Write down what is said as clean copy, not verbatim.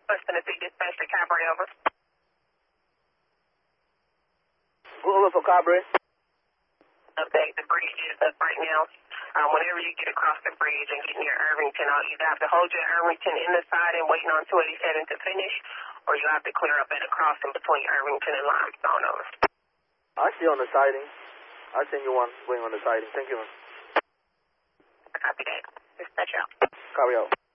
West Tennessee Dispatch to Cabaret, over. Over for Cabaret. Update, the bridge is up right now. Whenever you get across the bridge and get near Irvington, I'll either have to hold you at Irvington in the siding waiting on 287 to finish, or you'll have to clear up at a crossing between Irvington and Limestone, over. I see on the siding. I'll send you one waiting on the siding. Thank you, man. Copy that. Dispatch out. Copy out.